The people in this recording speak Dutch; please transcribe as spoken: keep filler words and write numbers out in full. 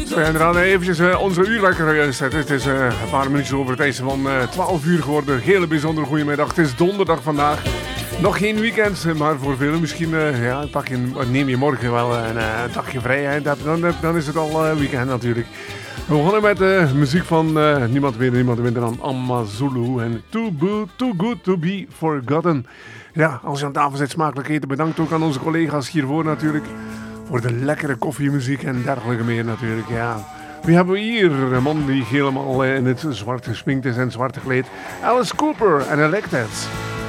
Zo, ja, inderdaad, eventjes uh, onze uur lekker uh, zetten. Het is uh, een paar minuutjes over het einde van uh, twaalf uur geworden. Hele bijzonder goedemiddag. Het is donderdag vandaag. Nog geen weekend, maar voor velen misschien uh, ja, pak je, neem je morgen wel een, uh, een dagje vrij. Hè. Dat, dan, dan is het al uh, weekend natuurlijk. We begonnen met de uh, muziek van uh, niemand meer, niemand minder dan Amazulu. En Too, Boo, Too Good To Be Forgotten. Ja, als je aan tafel zit, smakelijk eten. Bedankt ook aan onze collega's hiervoor natuurlijk. Voor de lekkere koffiemuziek en dergelijke meer natuurlijk, ja. Wie hebben we hier? Een man die helemaal in het zwart gesminkt is en zwart gekleed. Alice Cooper en Elected.